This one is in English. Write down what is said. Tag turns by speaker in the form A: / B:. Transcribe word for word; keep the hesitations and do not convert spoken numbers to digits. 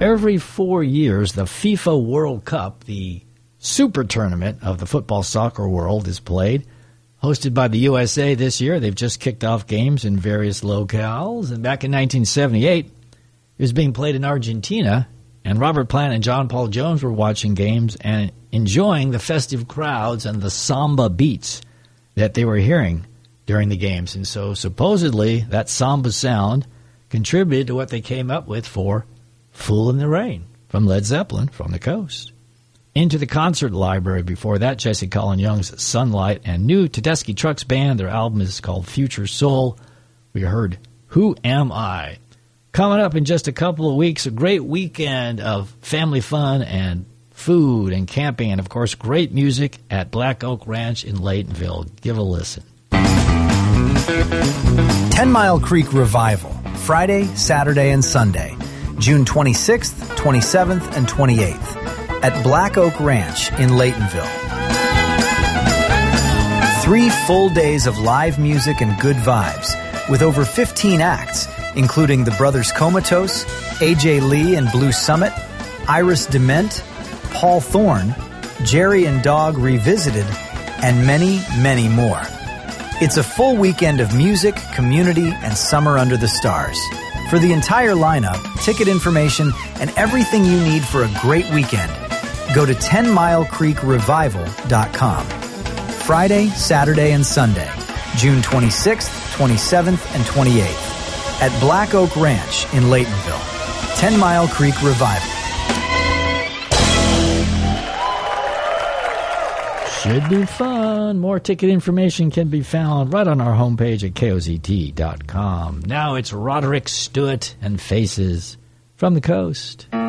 A: every four years, the FIFA World Cup, the super tournament of the football soccer world, is played. Hosted by the U S A this year, they've just kicked off games in various locales. And back in nineteen seventy-eight, it was being played in Argentina. And Robert Plant and John Paul Jones were watching games and enjoying the festive crowds and the samba beats that they were hearing during the games. And so supposedly that samba sound contributed to what they came up with for Fool in the Rain from Led Zeppelin from the coast. Into the concert library before that, Jesse Colin Young's Sunlight, and new Tedeschi Trucks Band. Their album is called Future Soul. We heard Who Am I? Coming up in just a couple of weeks, a great weekend of family fun and food and camping, and, of course, great music at Black Oak Ranch in Laytonville. Give a listen.
B: Ten Mile Creek Revival, Friday, Saturday, and Sunday, June twenty-sixth, twenty-seventh, and twenty-eighth, at Black Oak Ranch in Laytonville. Three full days of live music and good vibes, with over fifteen acts, including the Brothers Comatose, A J Lee and Blue Summit, Iris Dement, Paul Thorne, Jerry and Dog Revisited, and many, many more. It's a full weekend of music, community, and summer under the stars. For the entire lineup, ticket information, and everything you need for a great weekend, go to ten mile creek revival dot com. Friday, Saturday, and Sunday, June twenty-sixth, twenty-seventh, and twenty-eighth. At Black Oak Ranch in Laytonville. Ten Mile Creek Revival.
A: Should be fun. More ticket information can be found right on our homepage at K O Z T dot com. Now it's Roderick Stewart and Faces from the Coast.